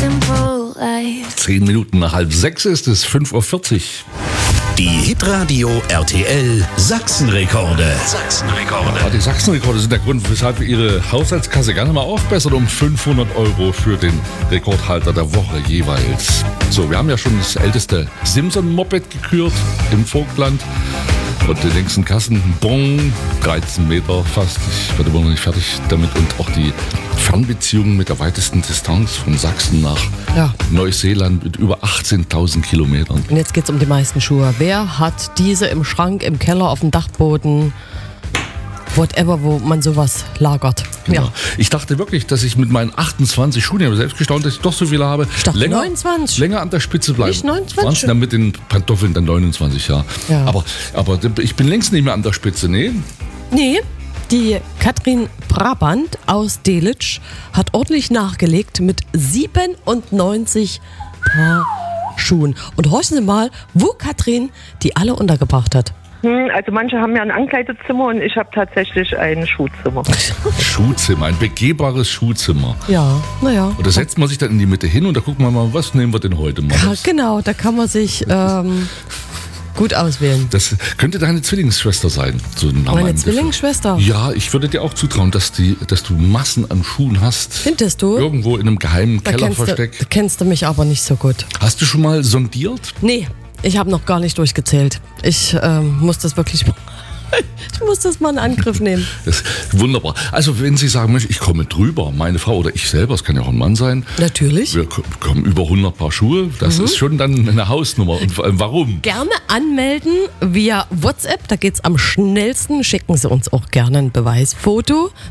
simple life. 10 Minuten nach 5:30 ist es, 5:40 Uhr. Die Hitradio RTL Sachsenrekorde. Ja, die Sachsenrekorde sind der Grund, weshalb wir Ihre Haushaltskasse gerne mal aufbessern um 500 € für den Rekordhalter der Woche jeweils. So, wir haben ja schon das älteste Simson-Moped gekürt im Vogtland. Und den längsten Kassenbon, 13 Meter fast. Ich werde wohl noch nicht fertig damit. Und auch die Fernbeziehungen mit der weitesten Distanz von Sachsen nach Neuseeland mit über 18.000 Kilometern. Und jetzt geht's um die meisten Schuhe. Wer hat diese im Schrank, im Keller, auf dem Dachboden, whatever, wo man sowas lagert? Genau. Ja. Ich dachte wirklich, dass ich mit meinen 28 Schuhen, ich habe selbst gestaunt, dass ich doch so viele habe, Ich dachte 29. länger an der Spitze bleiben. Nicht 29? Waren es dann mit den Pantoffeln dann 29, ja. Aber ich bin längst nicht mehr an der Spitze, nee. Nee, die Katrin Brabant aus Delitzsch hat ordentlich nachgelegt mit 97 Paar Schuhen. Und horchen Sie mal, wo Katrin die alle untergebracht hat. Also manche haben ja ein Ankleidezimmer und ich habe tatsächlich ein Schuhzimmer. Schuhzimmer, ein begehbares Schuhzimmer. Ja, naja. Und da setzt man sich dann in die Mitte hin und da guckt man mal, was nehmen wir denn heute mal? Ja, genau, da kann man sich gut auswählen. Das könnte deine Zwillingsschwester sein. So nach Meine meinem Gefühl. Zwillingsschwester? Ja, ich würde dir auch zutrauen, dass du Massen an Schuhen hast. Findest du? Irgendwo in einem geheimen Da Kellerversteck. kennst du mich aber nicht so gut. Hast du schon mal sondiert? Nee, ich habe noch gar nicht durchgezählt. Ich muss das wirklich... Ich muss das mal in Angriff nehmen. Das ist wunderbar. Also wenn Sie sagen, Mensch, ich komme drüber, meine Frau oder ich selber, es kann ja auch ein Mann sein. Natürlich. Wir bekommen über 100 Paar Schuhe. Das ist schon dann eine Hausnummer. Und vor allem warum? Gerne anmelden via WhatsApp, da geht's am schnellsten. Schicken Sie uns auch gerne ein Beweisfoto